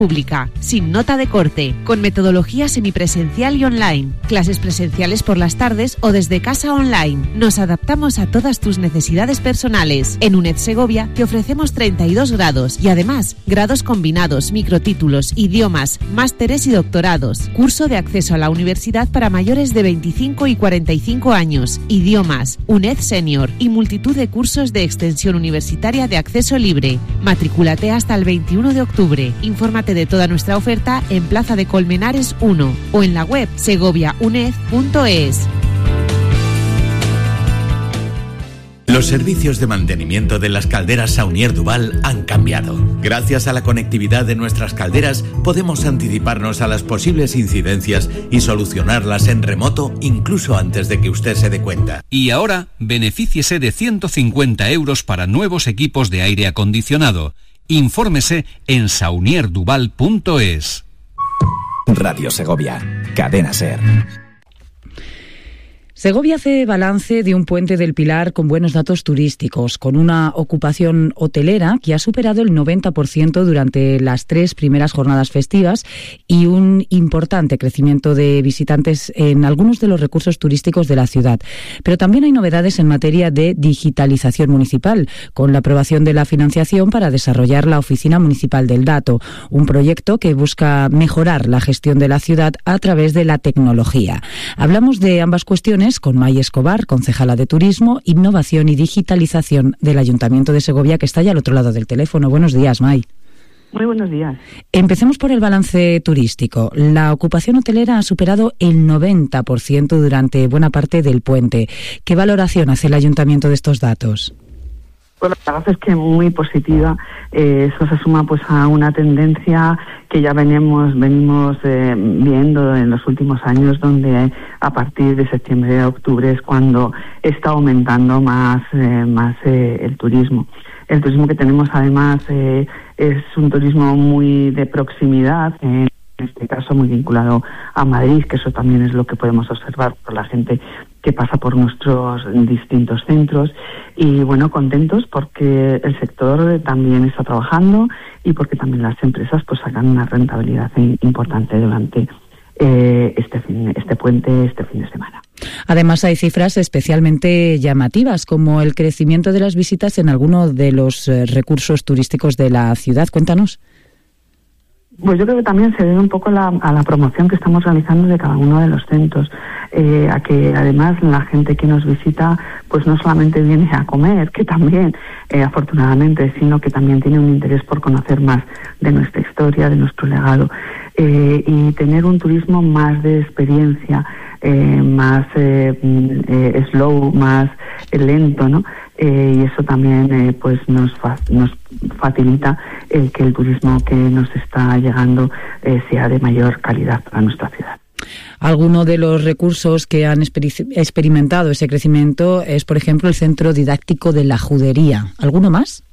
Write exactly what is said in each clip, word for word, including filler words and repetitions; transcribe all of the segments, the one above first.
pública, sin nota de corte, con metodología semipresencial y online, clases presenciales por las tardes o desde casa online. Nos adaptamos a todas tus necesidades personales. En UNED Segovia te ofrecemos treinta y dos grados y además grados combinados, microtítulos, idiomas, másteres y doctorados. Curso de acceso a la universidad para mayores de veinticinco y cuarenta y cinco años, idiomas, UNED Senior y multitud de cursos de extensión universitaria de acceso libre. Matricúlate hasta el veintiuno de octubre. Infórmate de toda nuestra oferta en Plaza de Colmenares uno o en la web segovia uned punto es. Los servicios de mantenimiento de las calderas Saunier Duval han cambiado. Gracias a la conectividad de nuestras calderas, podemos anticiparnos a las posibles incidencias y solucionarlas en remoto incluso antes de que usted se dé cuenta. Y ahora, benefíciese de ciento cincuenta euros para nuevos equipos de aire acondicionado. Infórmese en saunier duval punto es. Radio Segovia, Cadena SER. Segovia hace balance de un puente del Pilar con buenos datos turísticos, con una ocupación hotelera que ha superado el noventa por ciento durante las tres primeras jornadas festivas y un importante crecimiento de visitantes en algunos de los recursos turísticos de la ciudad. Pero también hay novedades en materia de digitalización municipal, con la aprobación de la financiación para desarrollar la Oficina Municipal del Dato, un proyecto que busca mejorar la gestión de la ciudad a través de la tecnología. Hablamos de ambas cuestiones con May Escobar, concejala de Turismo, Innovación y Digitalización del Ayuntamiento de Segovia, que está ya al otro lado del teléfono. Buenos días, May. Muy buenos días. Empecemos por el balance turístico. La ocupación hotelera ha superado el noventa por ciento durante buena parte del puente. ¿Qué valoración hace el Ayuntamiento de estos datos? Pues la verdad es que muy positiva. Eh, eso se suma pues a una tendencia que ya venimos venimos eh, viendo en los últimos años, donde a partir de septiembre a octubre es cuando está aumentando más eh, más eh, el turismo. El turismo que tenemos además eh, es un turismo muy de proximidad, eh, en este caso muy vinculado a Madrid, que eso también es lo que podemos observar por la gente que pasa por nuestros distintos centros. Y bueno, contentos porque el sector también está trabajando y porque también las empresas pues sacan una rentabilidad importante durante eh, este fin, este puente, este fin de semana. Además, hay cifras especialmente llamativas, como el crecimiento de las visitas en alguno de los eh, recursos turísticos de la ciudad. Cuéntanos. Pues yo creo que también se debe un poco la, a la promoción que estamos realizando de cada uno de los centros, eh, a que además la gente que nos visita pues no solamente viene a comer, que también, eh, afortunadamente, sino que también tiene un interés por conocer más de nuestra historia, de nuestro legado, eh, y tener un turismo más de experiencia, eh, más eh, eh, slow, más eh, lento, ¿no? Eh, y eso también eh, pues nos fa- nos facilita el que el turismo que nos está llegando eh, sea de mayor calidad para nuestra ciudad. Alguno de los recursos que han exper- experimentado ese crecimiento es, por ejemplo, el Centro Didáctico de la Judería. ¿Alguno más?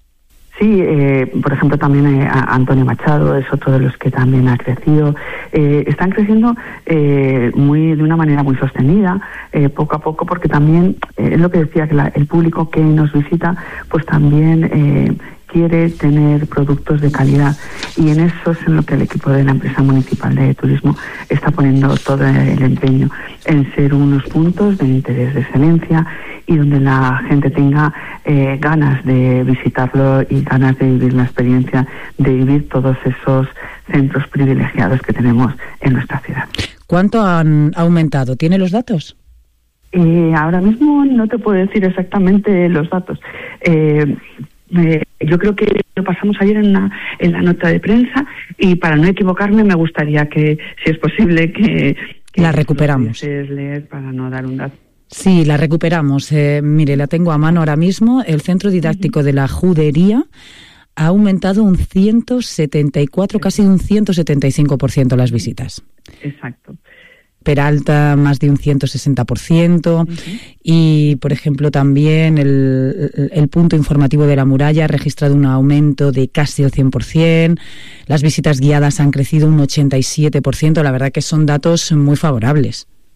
Sí, eh, por ejemplo, también eh, Antonio Machado es otro de los que también ha crecido. Eh, están creciendo eh, muy de una manera muy sostenida, eh, poco a poco, porque también eh, es lo que decía, que la, el público que nos visita pues también eh, quiere tener productos de calidad, y en eso es en lo que el equipo de la empresa municipal de turismo está poniendo todo el empeño, en ser unos puntos de interés de excelencia y donde la gente tenga eh, ganas de visitarlo y ganas de vivir la experiencia, de vivir todos esos centros privilegiados que tenemos en nuestra ciudad. ¿Cuánto han aumentado? ¿Tiene los datos? Eh, ahora mismo no te puedo decir exactamente los datos. Eh, eh, yo creo que lo pasamos ayer en, una, en la nota de prensa, y para no equivocarme me gustaría que, si es posible, que... que la recuperamos. Leer para no dar un dato. Sí, la recuperamos. Eh, mire, la tengo a mano ahora mismo. El Centro Didáctico de la Judería ha aumentado un ciento setenta y cuatro, casi un ciento setenta y cinco por ciento las visitas. Exacto. Peralta más de un ciento sesenta por ciento, uh-huh. Y, por ejemplo, también el, el, el punto informativo de la muralla ha registrado un aumento de casi el cien por ciento, las visitas guiadas han crecido un ochenta y siete por ciento, la verdad que son datos muy favorables.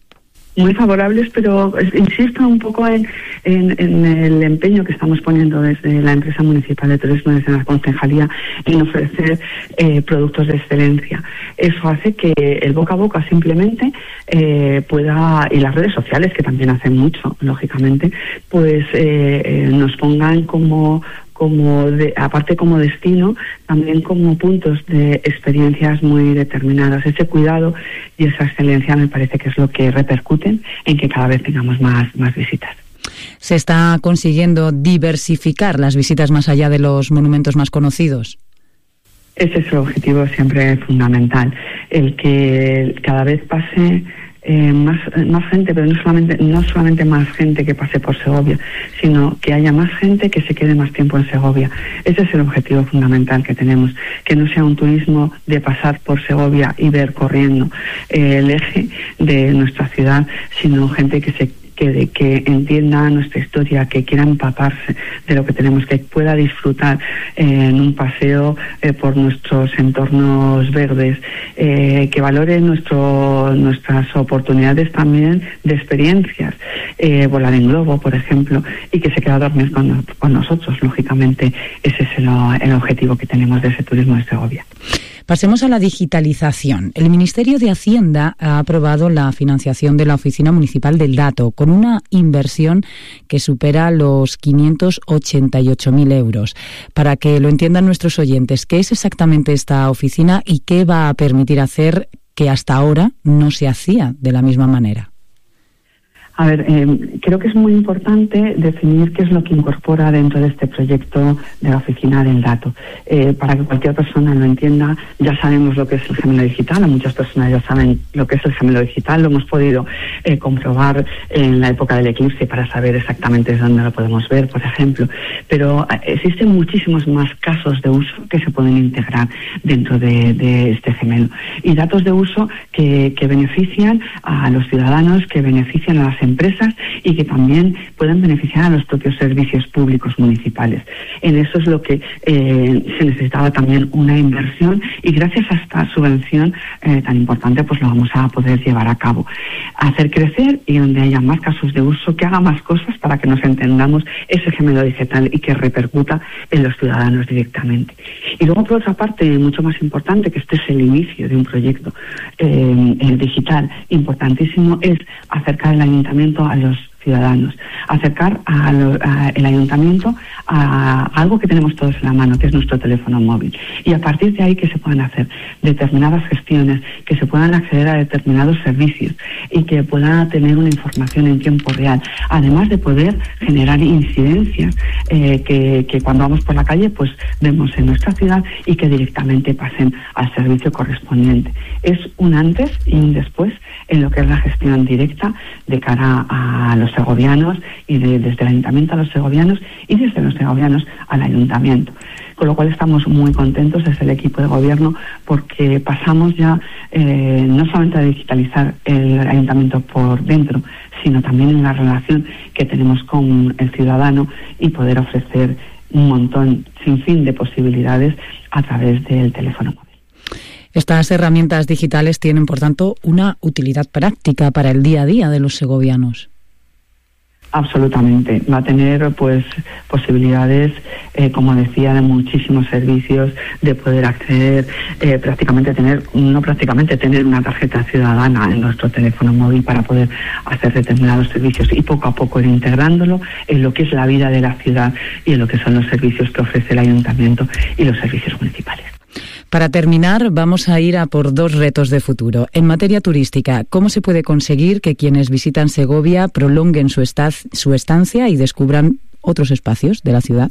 muy favorables, pero insisto un poco en, en, en el empeño que estamos poniendo desde la empresa municipal de turismo, desde la concejalía, en ofrecer eh, productos de excelencia. Eso hace que el boca a boca simplemente eh, pueda, y las redes sociales, que también hacen mucho, lógicamente, pues eh, eh, nos pongan como como de, aparte como destino, también como puntos de experiencias muy determinadas. Ese cuidado y esa excelencia me parece que es lo que repercuten en que cada vez tengamos más, más visitas. ¿Se está consiguiendo diversificar las visitas más allá de los monumentos más conocidos? Ese es el objetivo siempre fundamental, el que cada vez pase Eh, más más gente, pero no solamente no solamente más gente que pase por Segovia, sino que haya más gente que se quede más tiempo en Segovia. Ese es el objetivo fundamental que tenemos, que no sea un turismo de pasar por Segovia y ver corriendo eh, el eje de nuestra ciudad, sino gente que se que, que entienda nuestra historia, que quiera empaparse de lo que tenemos, que pueda disfrutar eh, en un paseo eh, por nuestros entornos verdes, eh, que valore nuestro, nuestras oportunidades también de experiencias, eh, volar en globo, por ejemplo, y que se quede a dormir con, con nosotros. Lógicamente, ese es el, el objetivo que tenemos de ese turismo de Segovia. Pasemos a la digitalización. El Ministerio de Hacienda ha aprobado la financiación de la Oficina Municipal del Dato con una inversión que supera los quinientos ochenta y ocho mil euros. Para que lo entiendan nuestros oyentes, ¿qué es exactamente esta oficina y qué va a permitir hacer que hasta ahora no se hacía de la misma manera? A ver, eh, creo que es muy importante definir qué es lo que incorpora dentro de este proyecto de la Oficina del Dato. Eh, para que cualquier persona lo entienda, ya sabemos lo que es el gemelo digital, muchas personas ya saben lo que es el gemelo digital, lo hemos podido eh, comprobar en la época del eclipse para saber exactamente dónde lo podemos ver, por ejemplo. Pero existen muchísimos más casos de uso que se pueden integrar dentro de, de este gemelo. Y datos de uso que, que benefician a los ciudadanos, que benefician a las empresas y que también pueden beneficiar a los propios servicios públicos municipales. En eso es lo que eh, se necesitaba también una inversión, y gracias a esta subvención eh, tan importante pues lo vamos a poder llevar a cabo. Hacer crecer, y donde haya más casos de uso, que haga más cosas para que nos entendamos ese gemelo digital y que repercuta en los ciudadanos directamente. Y luego, por otra parte, mucho más importante, que este es el inicio de un proyecto eh, el digital importantísimo, es acercar el ayuntamiento a los ciudadanos, acercar a lo, a el ayuntamiento a algo que tenemos todos en la mano, que es nuestro teléfono móvil, y a partir de ahí que se puedan hacer determinadas gestiones, que se puedan acceder a determinados servicios y que puedan tener una información en tiempo real, además de poder generar incidencias eh, que, que cuando vamos por la calle pues vemos en nuestra ciudad y que directamente pasen al servicio correspondiente. Es un antes y un después en lo que es la gestión directa de cara a los segovianos, y de, desde el ayuntamiento a los segovianos y desde los segovianos al ayuntamiento. Con lo cual estamos muy contentos desde el equipo de gobierno, porque pasamos ya eh, no solamente a digitalizar el ayuntamiento por dentro, sino también en la relación que tenemos con el ciudadano, y poder ofrecer un montón sin fin de posibilidades a través del teléfono móvil. Estas herramientas digitales tienen, por tanto, una utilidad práctica para el día a día de los segovianos. Absolutamente. Va a tener pues posibilidades, eh, como decía, de muchísimos servicios, de poder acceder, eh, prácticamente tener, no prácticamente, tener una tarjeta ciudadana en nuestro teléfono móvil para poder hacer determinados servicios, y poco a poco ir integrándolo en lo que es la vida de la ciudad y en lo que son los servicios que ofrece el ayuntamiento y los servicios municipales. Para terminar, vamos a ir a por dos retos de futuro. En materia turística, ¿cómo se puede conseguir que quienes visitan Segovia prolonguen su, estaz, su estancia y descubran otros espacios de la ciudad?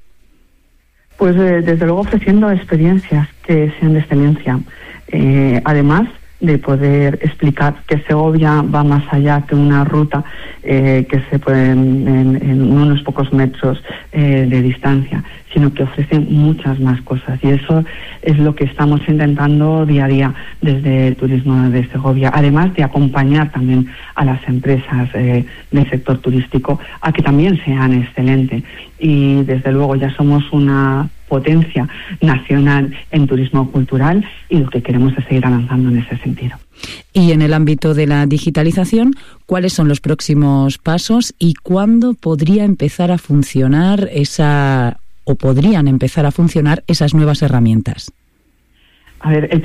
Pues eh, desde luego ofreciendo experiencias que sean de excelencia. Eh, además de poder explicar que Segovia va más allá que una ruta eh, que se puede en, en, en unos pocos metros eh, de distancia, sino que ofrecen muchas más cosas, y eso es lo que estamos intentando día a día desde el turismo de Segovia, además de acompañar también a las empresas eh, del sector turístico a que también sean excelentes. Y desde luego ya somos una potencia nacional en turismo cultural y lo que queremos es seguir avanzando en ese sentido. Y en el ámbito de la digitalización, ¿cuáles son los próximos pasos y cuándo podría empezar a funcionar esa o podrían empezar a funcionar esas nuevas herramientas? A ver, el